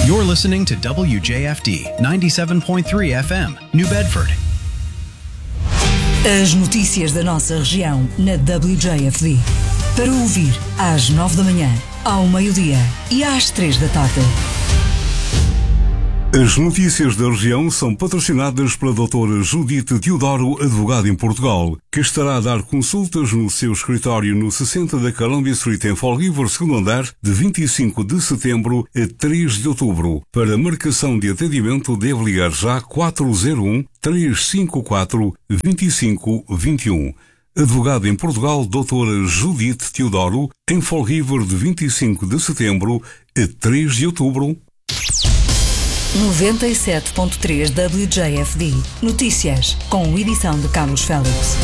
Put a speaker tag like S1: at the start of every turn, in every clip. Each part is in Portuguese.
S1: You're listening to WJFD 97.3 FM, New Bedford.
S2: As notícias da nossa região na WJFD. Para ouvir às 9 da manhã, ao meio-dia e às 3 da tarde.
S3: As notícias da região são patrocinadas pela doutora Judite Teodoro, advogada em Portugal, que estará a dar consultas no seu escritório no 60 da Columbia Street em Fall River, segundo andar, de 25 de setembro a 3 de outubro. Para marcação de atendimento deve ligar já 401-354-2521. Advogada em Portugal, doutora Judite Teodoro, em Fall River de 25 de setembro a 3 de outubro.
S2: 97.3 WJFD. Notícias, com edição de Carlos Félix.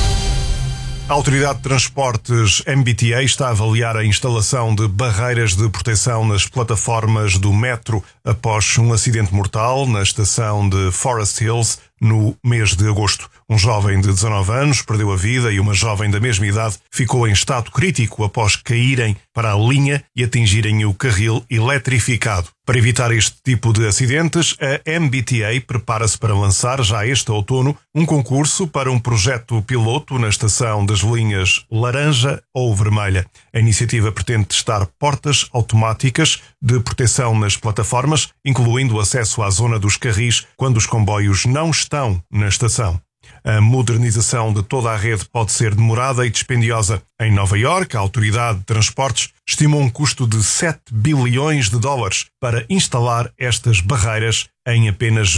S4: A Autoridade de Transportes MBTA está a avaliar a instalação de barreiras de proteção nas plataformas do metro após um acidente mortal na estação de Forest Hills no mês de agosto. Um jovem de 19 anos perdeu a vida e uma jovem da mesma idade ficou em estado crítico após caírem para a linha e atingirem o carril eletrificado. Para evitar este tipo de acidentes, a MBTA prepara-se para lançar já este outono um concurso para um projeto piloto na estação das linhas laranja ou vermelha. A iniciativa pretende testar portas automáticas de proteção nas plataformas, incluindo o acesso à zona dos carris quando os comboios não estão na estação. A modernização de toda a rede pode ser demorada e dispendiosa. Em Nova Iorque, a Autoridade de Transportes estimou um custo de 7 bilhões de dólares para instalar estas barreiras em apenas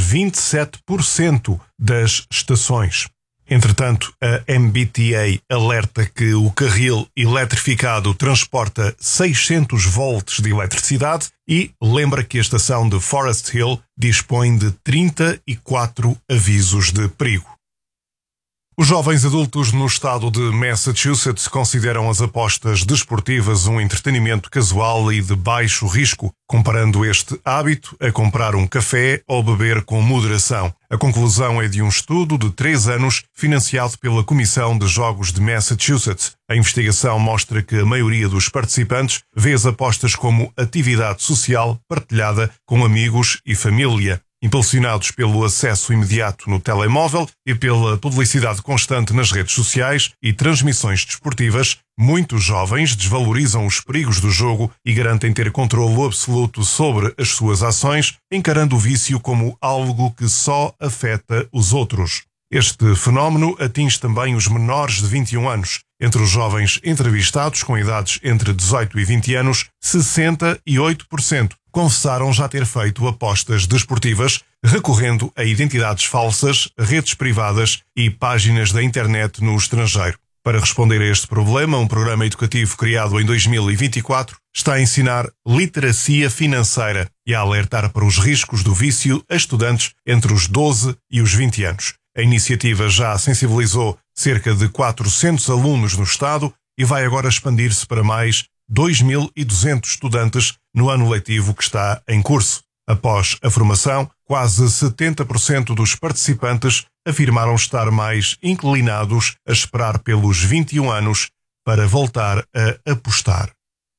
S4: 27% das estações. Entretanto, a MBTA alerta que o carril eletrificado transporta 600 volts de eletricidade e lembra que a estação de Forest Hill dispõe de 34 avisos de perigo. Os jovens adultos no estado de Massachusetts consideram as apostas desportivas um entretenimento casual e de baixo risco, comparando este hábito a comprar um café ou beber com moderação. A conclusão é de um estudo de 3 anos financiado pela Comissão de Jogos de Massachusetts. A investigação mostra que a maioria dos participantes vê as apostas como atividade social partilhada com amigos e família. Impulsionados pelo acesso imediato no telemóvel e pela publicidade constante nas redes sociais e transmissões desportivas, muitos jovens desvalorizam os perigos do jogo e garantem ter controle absoluto sobre as suas ações, encarando o vício como algo que só afeta os outros. Este fenómeno atinge também os menores de 21 anos. Entre os jovens entrevistados com idades entre 18 e 20 anos, 68% confessaram já ter feito apostas desportivas, recorrendo a identidades falsas, redes privadas e páginas da internet no estrangeiro. Para responder a este problema, um programa educativo criado em 2024 está a ensinar literacia financeira e a alertar para os riscos do vício a estudantes entre os 12 e os 20 anos. A iniciativa já sensibilizou cerca de 400 alunos no estado e vai agora expandir-se para mais 2.200 estudantes no ano letivo que está em curso. Após a formação, quase 70% dos participantes afirmaram estar mais inclinados a esperar pelos 21 anos para voltar a apostar.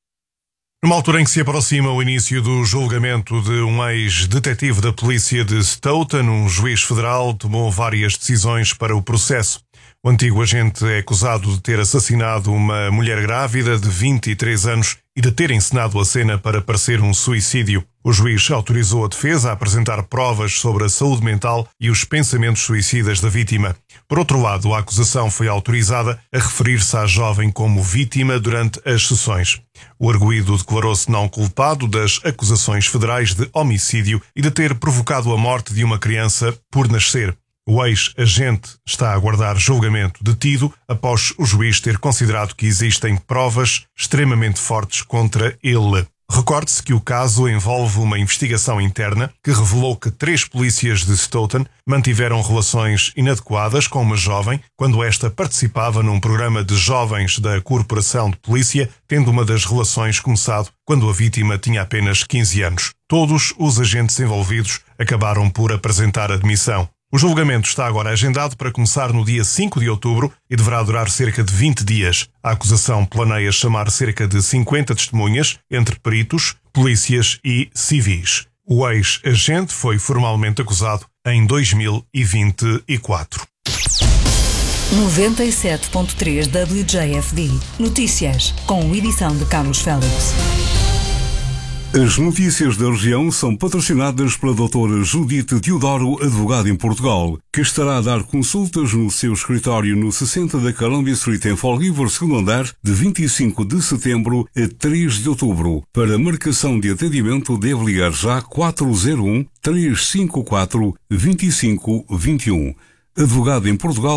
S4: Numa altura em que se aproxima o início do julgamento de um ex-detetive da polícia de Stoughton, um juiz federal tomou várias decisões para o processo. O antigo agente é acusado de ter assassinado uma mulher grávida de 23 anos e de ter encenado a cena para parecer um suicídio. O juiz autorizou a defesa a apresentar provas sobre a saúde mental e os pensamentos suicidas da vítima. Por outro lado, a acusação foi autorizada a referir-se à jovem como vítima durante as sessões. O arguido declarou-se não culpado das acusações federais de homicídio e de ter provocado a morte de uma criança por nascer. O ex-agente está a aguardar julgamento detido após o juiz ter considerado que existem provas extremamente fortes contra ele. Recorde-se que o caso envolve uma investigação interna que revelou que 3 polícias de Stoughton mantiveram relações inadequadas com uma jovem quando esta participava num programa de jovens da Corporação de Polícia, tendo uma das relações começado quando a vítima tinha apenas 15 anos. Todos os agentes envolvidos acabaram por apresentar admissão. O julgamento está agora agendado para começar no dia 5 de outubro e deverá durar cerca de 20 dias. A acusação planeia chamar cerca de 50 testemunhas, entre peritos, polícias e civis. O ex-agente foi formalmente acusado em 2024.
S2: 97.3 WJFD. Notícias, com edição de Carlos Félix.
S3: As notícias da região são patrocinadas pela doutora Judite Teodoro, advogada em Portugal, que estará a dar consultas no seu escritório no 60 da Columbia Street em Fall River, segundo andar, de 25 de setembro a 3 de outubro. Para marcação de atendimento, deve ligar já 401 354 2521. Advogada em Portugal.